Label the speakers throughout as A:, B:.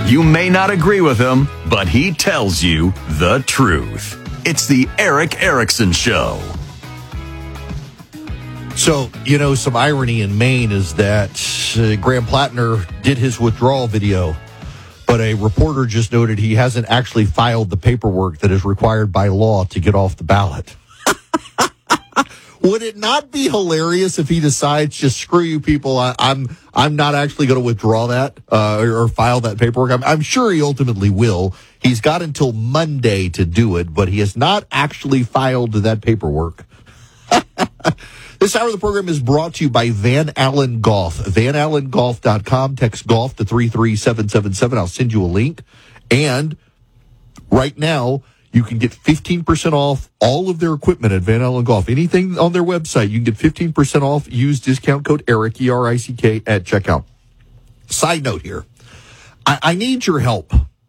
A: You may not agree with him, but he tells you the truth. It's the Erick Erickson Show.
B: So, some irony in Maine is that Graham Plattner did his withdrawal video, but a reporter just noted he hasn't actually filed the paperwork that is required by law to get off the ballot. Would it not be hilarious if he decides, just screw you people, I'm not actually going to withdraw that or file that paperwork? I'm sure he ultimately will. He's got until Monday to do it, but he has not actually filed that paperwork. This hour of the program is brought to you by Van Allen Golf. VanAllenGolf.com. Text golf to 33777. I'll send you a link. And right now, you can get 15% off all of their equipment at Van Allen Golf. Anything on their website, you can get 15% off. Use discount code ERICK, ERICK, at checkout. Side note here. I need your help.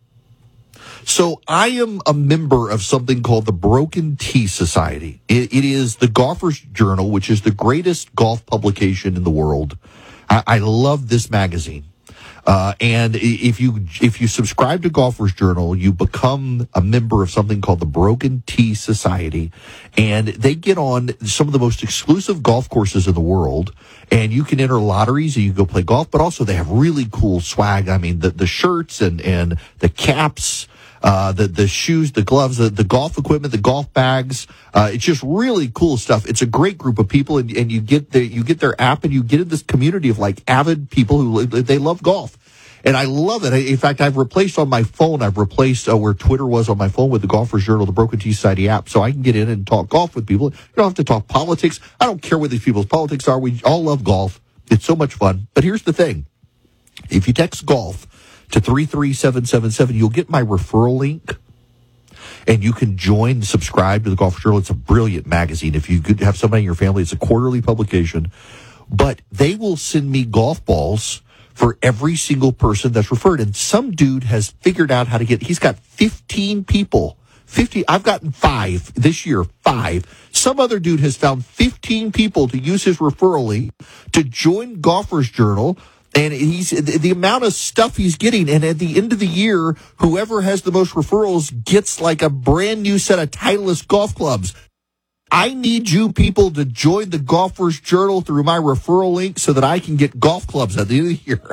B: So I am a member of something called the Broken Tee Society. It is the Golfer's Journal, which is the greatest golf publication in the world. I love this magazine. And if you subscribe to Golfer's Journal, you become a member of something called the Broken Tee Society, and they get on some of the most exclusive golf courses in the world, and you can enter lotteries and you can go play golf, but also they have really cool swag. I mean, the shirts and the caps, the shoes, the gloves, the golf equipment, the golf bags. It's just really cool stuff. It's a great group of people, and you get their app, and you get in this community of like avid people who they love golf. And I love it. In fact, I've replaced on my phone, where Twitter was on my phone with the Golfer's Journal, the Broken Tee Society app, so I can get in and talk golf with people. You don't have to talk politics. I don't care what these people's politics are. We all love golf. It's so much fun. But here's the thing. If you text golf to 33777, you'll get my referral link, and you can join and subscribe to the Golf Journal. It's a brilliant magazine. If you could have somebody in your family, it's a quarterly publication. But they will send me golf balls for every single person that's referred. And some dude has figured out how to he's got 15 people. 50, I've gotten 5 this year, 5. Some other dude has found 15 people to use his referral link to join Golfer's Journal. And the amount of stuff he's getting, and at the end of the year, whoever has the most referrals gets like a brand new set of Titleist golf clubs. I need you people to join the Golfer's Journal through my referral link so that I can get golf clubs at the end of the year.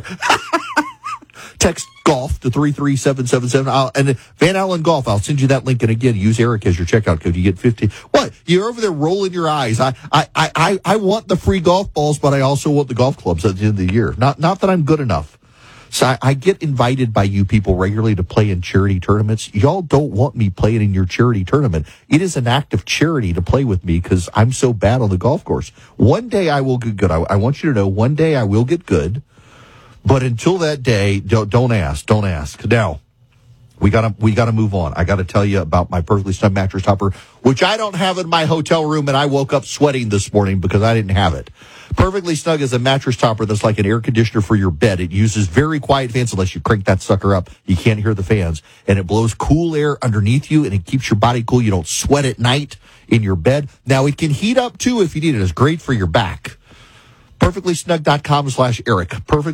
B: Text golf to 33777. And Van Allen Golf, I'll send you that link. And again, use Eric as your checkout code. You get 50. What? You're over there rolling your eyes. I want the free golf balls, but I also want the golf clubs at the end of the year. Not that I'm good enough. So I get invited by you people regularly to play in charity tournaments. Y'all don't want me playing in your charity tournament. It is an act of charity to play with me because I'm so bad on the golf course. One day I will get good. I want you to know one day I will get good. But until that day, don't ask. Now, we gotta move on. I gotta tell you about my Perfectly Snug mattress topper, which I don't have in my hotel room, and I woke up sweating this morning because I didn't have it. Perfectly Snug is a mattress topper that's like an air conditioner for your bed. It uses very quiet fans unless you crank that sucker up. You can't hear the fans. And it blows cool air underneath you, and it keeps your body cool. You don't sweat at night in your bed. Now, it can heat up, too, if you need it. It's great for your back. PerfectlySnug.com/Eric.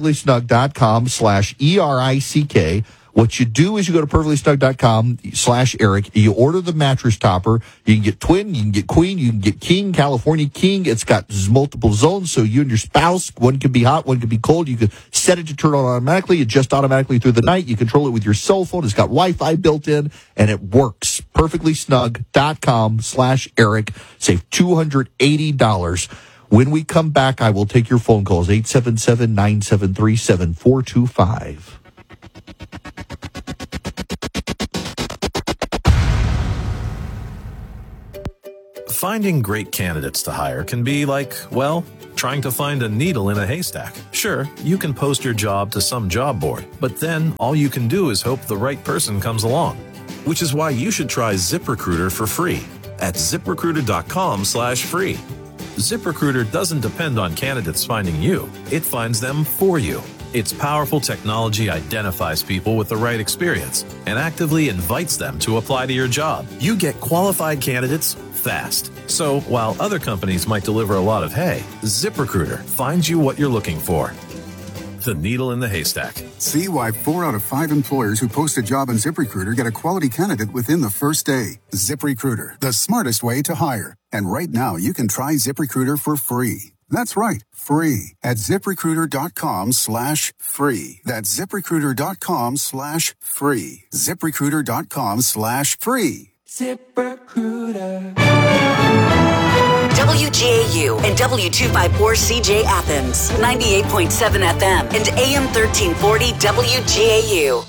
B: PerfectlySnug.com/ERICK. What you do is you go to PerfectlySnug.com/Eric. You order the mattress topper. You can get twin, you can get queen, you can get king, California king. It's got multiple zones, so you and your spouse, one can be hot, one can be cold. You can set it to turn on automatically, adjust automatically through the night. You control it with your cell phone. It's got Wi-Fi built in, and it works. PerfectlySnug.com/Eric. Save $280. When we come back, I will take your phone calls, 877-973-7425.
C: Finding great candidates to hire can be like, well, trying to find a needle in a haystack. Sure, you can post your job to some job board, but then all you can do is hope the right person comes along. Which is why you should try ZipRecruiter for free at ZipRecruiter.com/free. ZipRecruiter doesn't depend on candidates finding you. It finds them for you. Its powerful technology identifies people with the right experience and actively invites them to apply to your job. You get qualified candidates fast. So while other companies might deliver a lot of hay, ZipRecruiter finds you what you're looking for. the needle in the haystack.
D: See why 4 out of 5 employers who post a job on ZipRecruiter get a quality candidate within the first day. ZipRecruiter, the smartest way to hire. And right now, you can try ZipRecruiter for free. That's right, free at ZipRecruiter.com/free. That's ZipRecruiter.com/free. ZipRecruiter.com/free.
E: ZipRecruiter.
F: WGAU and W254CJ Athens, 98.7 FM and AM 1340 WGAU.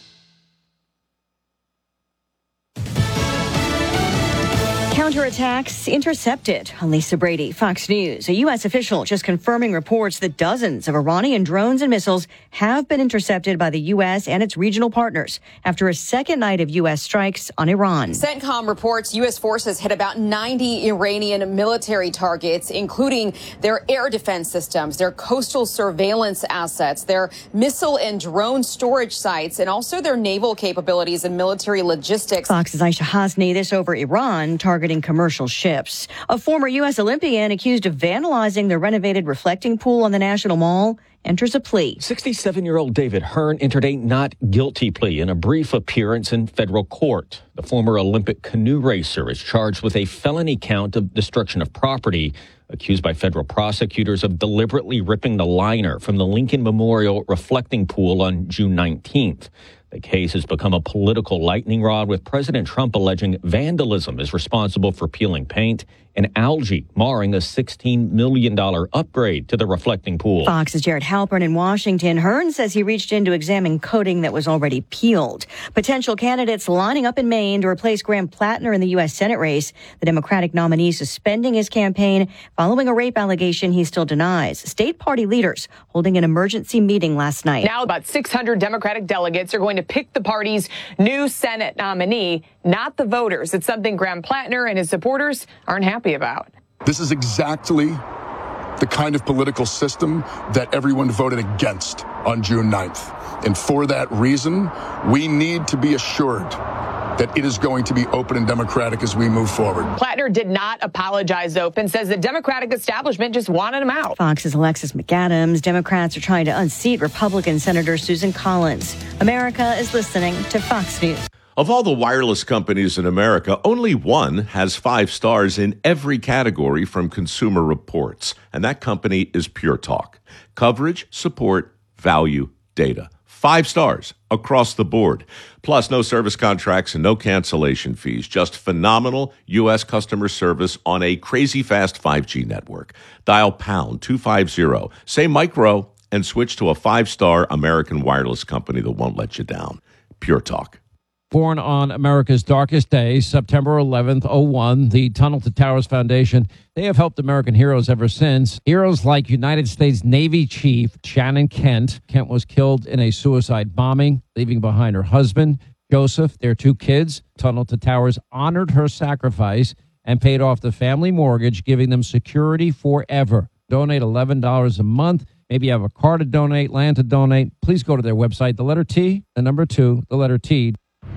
G: Counterattacks intercepted. Lisa Brady, Fox News. A U.S. official just confirming reports that dozens of Iranian drones and missiles have been intercepted by the U.S. and its regional partners after a second night of U.S. strikes on Iran.
H: CENTCOM reports U.S. forces hit about 90 Iranian military targets, including their air defense systems, their coastal surveillance assets, their missile and drone storage sites, and also their naval capabilities and military logistics.
G: Fox's Aisha Hasni, this over Iran targeting commercial ships. A former U.S. Olympian accused of vandalizing the renovated reflecting pool on the National Mall enters a plea.
I: 67-year-old David Hearn entered a not guilty plea in a brief appearance in federal court. The former Olympic canoe racer is charged with a felony count of destruction of property, accused by federal prosecutors of deliberately ripping the liner from the Lincoln Memorial reflecting pool on June 19th. The case has become a political lightning rod, with President Trump alleging vandalism is responsible for peeling paint and algae, marring a $16 million upgrade to the reflecting pool.
G: Fox's Jared Halpern in Washington. Hearn says he reached in to examine coating that was already peeled. Potential candidates lining up in Maine to replace Graham Plattner in the U.S. Senate race. The Democratic nominee suspending his campaign following a rape allegation he still denies. State party leaders holding an emergency meeting last night.
J: Now about 600 Democratic delegates are going to pick the party's new Senate nominee, not the voters. It's something Graham Plattner and his supporters aren't happy about.
K: This is exactly the kind of political system that everyone voted against on June 9th. And for that reason, we need to be assured that it is going to be open and democratic as we move forward.
J: Plattner did not apologize open, says the Democratic establishment just wanted him out.
G: Fox's Alexis McAdams. Democrats are trying to unseat Republican Senator Susan Collins. America is listening to Fox News.
L: Of all the wireless companies in America, only one has 5 stars in every category from Consumer Reports, and that company is Pure Talk. Coverage, support, value, data. 5 stars across the board. Plus, no service contracts and no cancellation fees. Just phenomenal U.S. customer service on a crazy fast 5G network. Dial pound 250, say micro, and switch to a 5-star American wireless company that won't let you down. Pure Talk.
M: Born on America's darkest day, September 11th, 01, the Tunnel to Towers Foundation, they have helped American heroes ever since. Heroes like United States Navy Chief Shannon Kent. Kent was killed in a suicide bombing, leaving behind her husband, Joseph, their 2 kids. Tunnel to Towers honored her sacrifice and paid off the family mortgage, giving them security forever. Donate $11 a month. Maybe you have a car to donate, land to donate. Please go to their website, the letter T, the number 2, the letter T.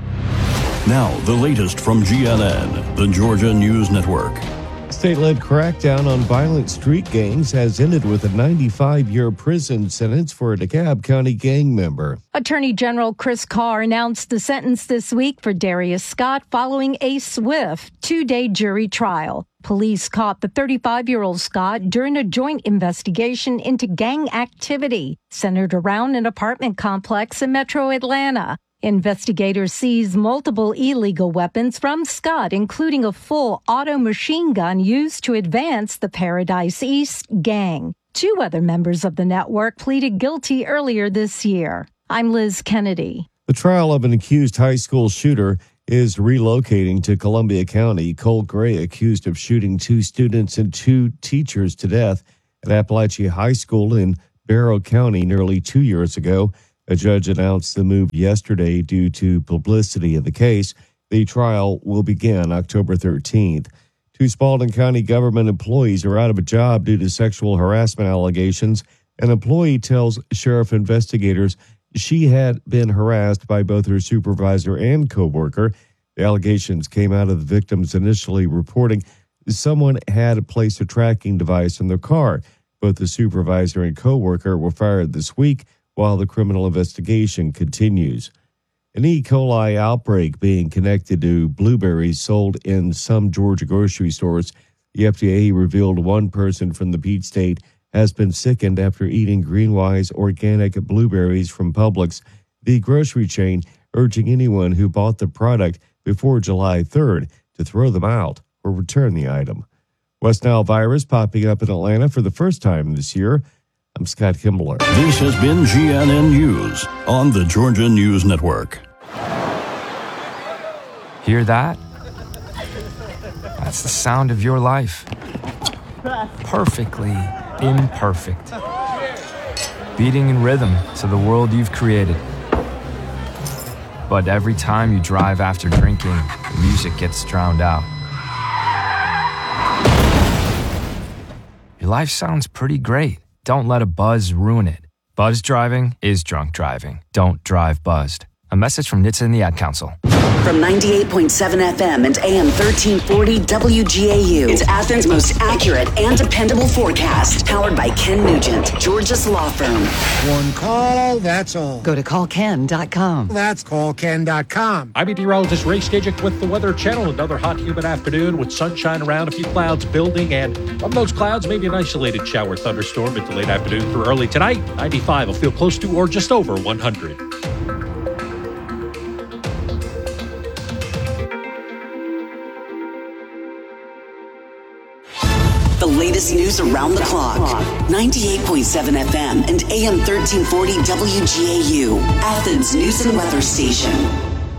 A: Now, the latest from GNN, the Georgia News Network.
N: State-led crackdown on violent street gangs has ended with a 95-year prison sentence for a DeKalb County gang member.
O: Attorney General Chris Carr announced the sentence this week for Darius Scott following a swift 2-day jury trial. Police caught the 35-year-old Scott during a joint investigation into gang activity centered around an apartment complex in Metro Atlanta. Investigators seized multiple illegal weapons from Scott, including a full auto machine gun used to advance the Paradise East gang. 2 other members of the network pleaded guilty earlier this year. I'm Liz Kennedy.
N: The trial of an accused high school shooter is relocating to Columbia County. Cole Gray, accused of shooting 2 students and 2 teachers to death at Appalachia High School in Barrow County nearly 2 years ago. A judge announced the move yesterday due to publicity in the case. The trial will begin October 13th. 2 Spalding County government employees are out of a job due to sexual harassment allegations. An employee tells sheriff investigators she had been harassed by both her supervisor and coworker. The allegations came out of the victims initially reporting someone had placed a tracking device in their car. Both the supervisor and co-worker were fired this week while the criminal investigation continues. An E. coli outbreak being connected to blueberries sold in some Georgia grocery stores. The FDA revealed one person from the Peach State has been sickened after eating Greenwise organic blueberries from Publix, the grocery chain urging anyone who bought the product before July 3rd to throw them out or return the item. West Nile virus popping up in Atlanta for the first time this year. I'm Scott Kimbler.
A: This has been GNN News on the Georgia News Network.
P: Hear that? That's the sound of your life. Perfectly imperfect. Beating in rhythm to the world you've created. But every time you drive after drinking, the music gets drowned out. Your life sounds pretty great. Don't let a buzz ruin it. Buzz driving is drunk driving. Don't drive buzzed. A message from NHTSA and the Ad Council.
F: From 98.7 FM and AM 1340 WGAU, it's Athens' most accurate and dependable forecast. Powered by Ken Nugent, Georgia's law firm.
Q: One call, that's all.
F: Go to callken.com.
Q: That's callken.com.
R: I'm meteorologist Ray Skajik with the Weather Channel. Another hot, humid afternoon with sunshine around, a few clouds building, and from those clouds, maybe an isolated shower thunderstorm into late afternoon through early tonight. 95 will feel close to or just over 100.
F: The latest news around the clock. 98.7 FM and AM 1340 WGAU, Athens News and Weather Station.